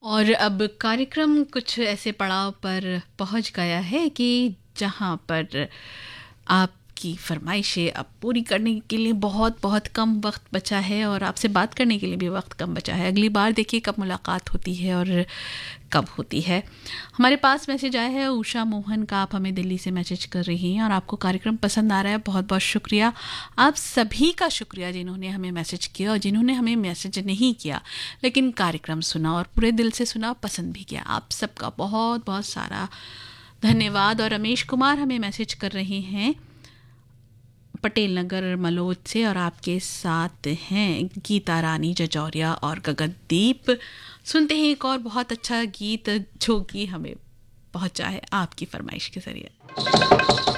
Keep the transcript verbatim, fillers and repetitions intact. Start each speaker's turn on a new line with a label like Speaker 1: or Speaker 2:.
Speaker 1: और अब कार्यक्रम कुछ ऐसे पड़ाव पर पहुंच गया है कि जहां पर आपकी फरमाइशें अब पूरी करने के लिए बहुत बहुत कम वक्त बचा है और आपसे बात करने के लिए भी वक्त कम बचा है। अगली बार देखिए कब मुलाकात होती है और कब होती है। हमारे पास मैसेज आया है उषा मोहन का, आप हमें दिल्ली से मैसेज कर रही हैं और आपको कार्यक्रम पसंद आ रहा है। बहुत बहुत शुक्रिया, आप सभी का शुक्रिया जिन्होंने हमें मैसेज किया और जिन्होंने हमें मैसेज नहीं किया लेकिन कार्यक्रम सुना और पूरे दिल से सुना, पसंद भी किया। आप सबका बहुत बहुत सारा धन्यवाद। और रमेश कुमार हमें मैसेज कर रहे हैं पटेल नगर मलोद से और आपके साथ हैं गीता रानी जजौरिया और गगनदीप। सुनते हैं एक और बहुत अच्छा गीत जो कि हमें पहुंचा है आपकी फरमाइश के जरिए।